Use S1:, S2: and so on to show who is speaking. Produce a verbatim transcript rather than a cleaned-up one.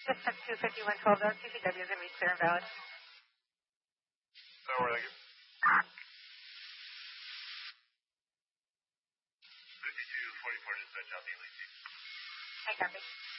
S1: Just took two fifty-one twelve, those T C Ws are reached clear and valid.
S2: No, we're like fifty-two forty-four dispatch out the L A C.
S1: I copy.